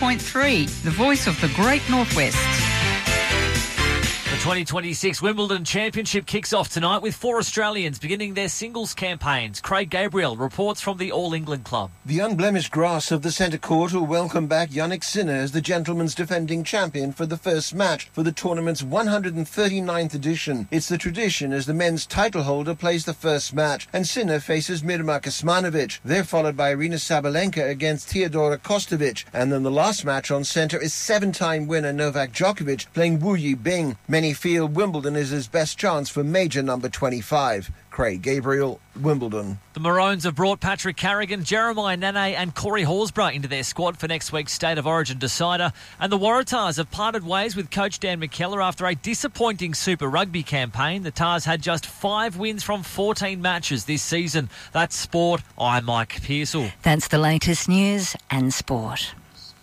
.3, the voice of the Great Northwest. The 2026 Wimbledon Championship kicks off tonight with 4 Australians beginning their singles campaigns. Craig Gabriel reports from the All England Club. The unblemished grass of the centre court will welcome back Jannik Sinner as the gentleman's defending champion for the first match for the tournament's 139th edition. It's the tradition as the men's title holder plays the first match and Sinner faces Mirma Kecmanovic. They're followed by Aryna Sabalenka against Theodora Kostovic. And then the last match on centre is 7-time winner Novak Djokovic playing Wu Yibing. Many feel Wimbledon is his best chance for major number 25. Craig Gabriel, Wimbledon. The Maroons have brought Patrick Carrigan, Jeremiah Nane and Corey Horsburgh into their squad for next week's State of Origin decider. And the Waratahs have parted ways with coach Dan McKellar after a disappointing Super Rugby campaign. The Tars had just 5 wins from 14 matches this season. That's sport. I'm Mike Pearsall. That's the latest news and sport.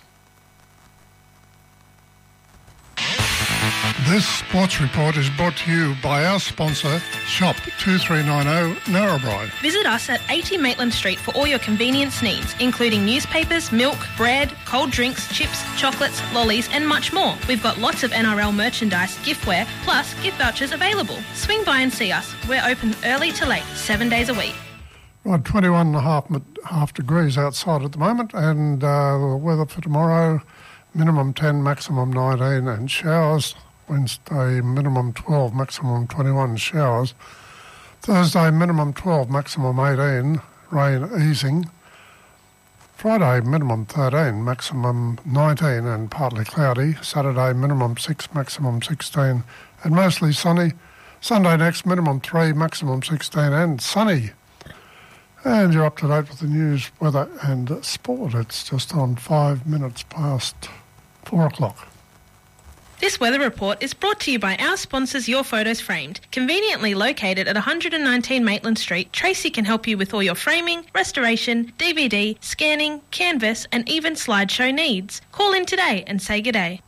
This sports report is brought to you by our sponsor, Shop 2390 Narrabri. Visit us at 80 Maitland Street for all your convenience needs, including newspapers, milk, bread, cold drinks, chips, chocolates, lollies and much more. We've got lots of NRL merchandise, giftware, plus gift vouchers available. Swing by and see us. We're open early to late, 7 days a week. Right, 21.5 degrees outside at the moment, and the weather for tomorrow, minimum 10, maximum 19, and showers. Wednesday, minimum 12, maximum 21, showers. Thursday, minimum 12, maximum 18, rain easing. Friday, minimum 13, maximum 19 and partly cloudy. Saturday, minimum 6, maximum 16 and mostly sunny. Sunday next, minimum 3, maximum 16 and sunny. And you're up to date with the news, weather and sport. It's just on 5 minutes past 4 o'clock. This weather report is brought to you by our sponsors Your Photos Framed. Conveniently located at 119 Maitland Street, Tracy can help you with all your framing, restoration, DVD, scanning, canvas and even slideshow needs. Call in today and say good day.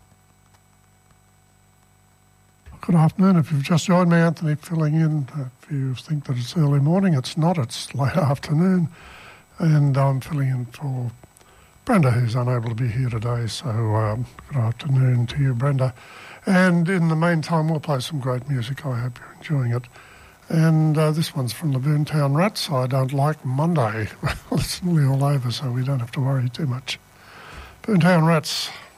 Good afternoon. If you've just joined me, Anthony filling in. If you think that it's early morning, it's not. It's late afternoon. And I'm filling in for Brenda, who's unable to be here today. So good afternoon to you, Brenda. And in the meantime, we'll play some great music. I hope you're enjoying it. And this one's from the Boontown Rats. I don't like Monday. It's nearly all over, so we don't have to worry too much. Boontown Rats.